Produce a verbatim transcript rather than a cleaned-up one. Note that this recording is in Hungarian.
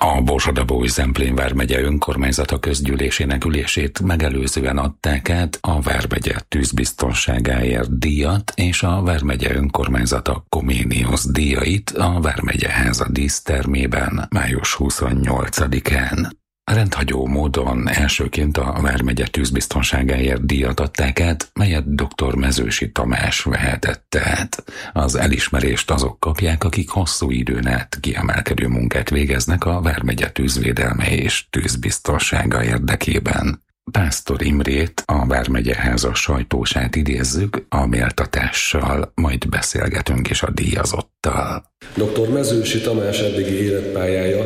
A Borsod-Abaúj-Zemplén vármegye önkormányzata közgyűlésének ülését megelőzően adták át a vármegye tűzbiztonságáért díjat és a vármegye önkormányzata Comenius díjait a Vármegyeháza dísztermében május huszonnyolcadikán. Rendhagyó módon elsőként a vármegye tűzbiztonságáért díjat adták át, melyet dr. Mezősi Tamás vehetett át. Az elismerést azok kapják, akik hosszú időn át kiemelkedő munkát végeznek a vármegye tűzvédelme és tűzbiztonsága érdekében. Pásztor Imrét, a Vármegyeháza sajtósát idézzük a méltatással, majd beszélgetünk is a díjazottal. dr. Mezősi Tamás eddigi életpályája